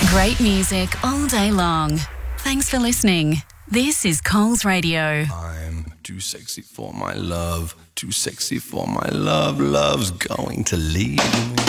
Great music all day long. Thanks for listening. This is Coles Radio. I'm too sexy for my love, too sexy for my love. Love's going to leave me.